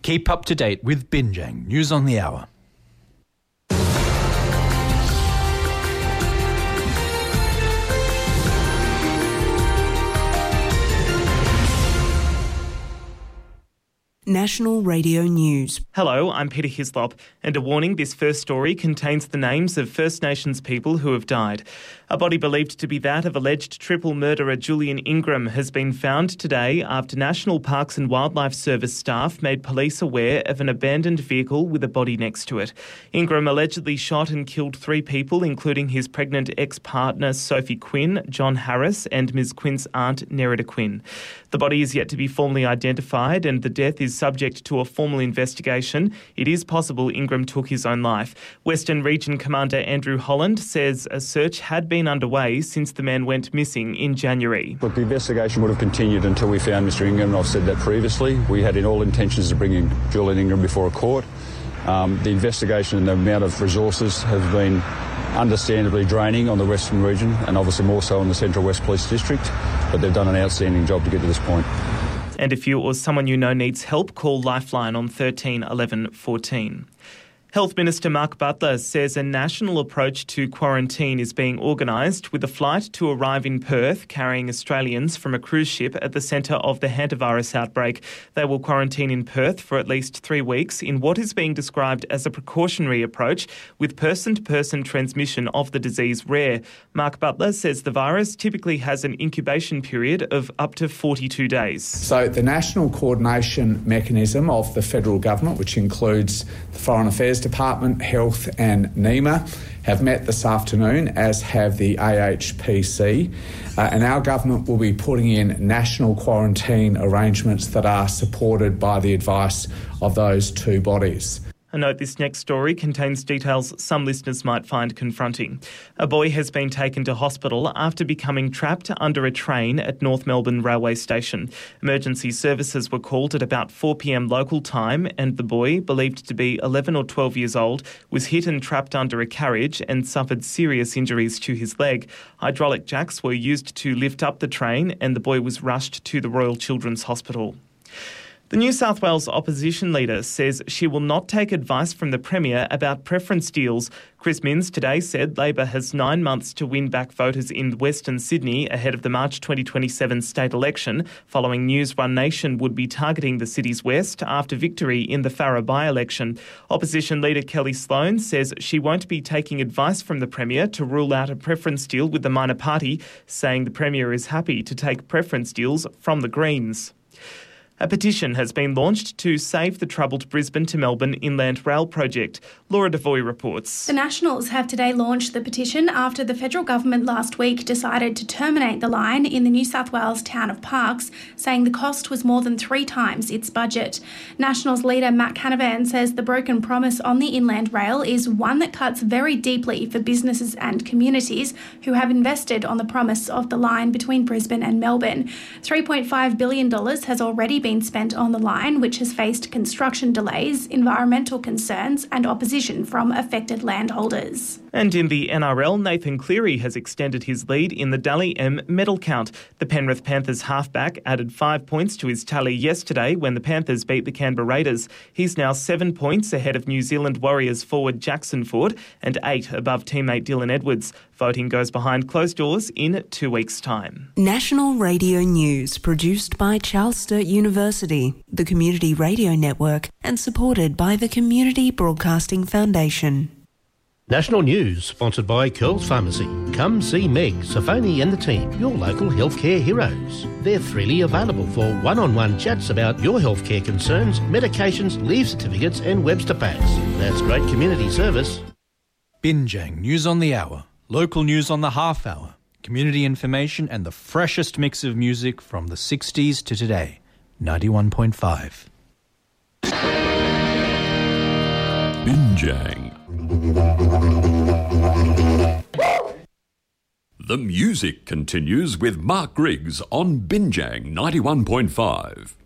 Keep up to date with Binjang News on the Hour. National Radio News. Hello, I'm Peter Hislop, and a warning, this first story contains the names of First Nations people who have died. A body believed to be that of alleged triple murderer Julian Ingram has been found today after National Parks and Wildlife Service staff made police aware of an abandoned vehicle with a body next to it. Ingram allegedly shot and killed 3 people, including his pregnant ex-partner Sophie Quinn, John Harris, and Ms Quinn's aunt Nerida Quinn. The body is yet to be formally identified, and the death is subject to a formal investigation. It is possible Ingram took his own life. Western Region Commander Andrew Holland says a search had been underway since the man went missing in January. Look, the investigation would have continued until we found Mr Ingram, and I've said that previously. We had in all intentions of bringing Julian Ingram before a court. The investigation and the amount of resources have been understandably draining on the Western Region and obviously more so on the Central West Police District, but they've done an outstanding job to get to this point. And if you or someone you know needs help, call Lifeline on 13 11 14. Health Minister Mark Butler says a national approach to quarantine is being organised with a flight to arrive in Perth carrying Australians from a cruise ship at the centre of the hantavirus outbreak. They will quarantine in Perth for at least 3 weeks in what is being described as a precautionary approach, with person-to-person transmission of the disease rare. Mark Butler says the virus typically has an incubation period of up to 42 days. So the national coordination mechanism of the federal government, which includes the Foreign Affairs Department, Health and NEMA, have met this afternoon, as have the AHPC, and our government will be putting in national quarantine arrangements that are supported by the advice of those 2 bodies. A note, this next story contains details some listeners might find confronting. A boy has been taken to hospital after becoming trapped under a train at North Melbourne Railway Station. Emergency services were called at about 4 p.m. local time, and the boy, believed to be 11 or 12 years old, was hit and trapped under a carriage and suffered serious injuries to his leg. Hydraulic jacks were used to lift up the train, and the boy was rushed to the Royal Children's Hospital. The New South Wales opposition leader says she will not take advice from the Premier about preference deals. Chris Minns today said Labor has 9 months to win back voters in Western Sydney ahead of the March 2027 state election, following news One Nation would be targeting the city's west after victory in the Farrer by-election. Opposition leader Kelly Sloan says she won't be taking advice from the Premier to rule out a preference deal with the minor party, saying the Premier is happy to take preference deals from the Greens. A petition has been launched to save the troubled Brisbane to Melbourne Inland Rail project. Laura Devoy reports. The Nationals have today launched the petition after the federal government last week decided to terminate the line in the New South Wales town of Parkes, saying the cost was more than 3 times its budget. Nationals leader Matt Canavan says the broken promise on the Inland Rail is one that cuts very deeply for businesses and communities who have invested on the promise of the line between Brisbane and Melbourne. $3.5 billion has already been spent on the line, which has faced construction delays, environmental concerns and opposition from affected landholders. And in the NRL, Nathan Cleary has extended his lead in the Dally M medal count. The Penrith Panthers halfback added 5 points to his tally yesterday when the Panthers beat the Canberra Raiders. He's now 7 points ahead of New Zealand Warriors forward Jackson Ford and 8 above teammate Dylan Edwards. Voting goes behind closed doors in 2 weeks' time. National Radio News, produced by Charles Sturt University, the Community Radio Network, and supported by the Community Broadcasting Foundation. National News, sponsored by Curls Pharmacy. Come see Meg, Safoni and the team, your local healthcare heroes. They're freely available for one-on-one chats about your healthcare concerns, medications, leave certificates and Webster packs. That's great community service. Binjang News on the Hour, local news on the half hour, community information and the freshest mix of music from the 60s to today. 91.5. Binjang. The music continues with Mark Griggs on Binjang 91.5.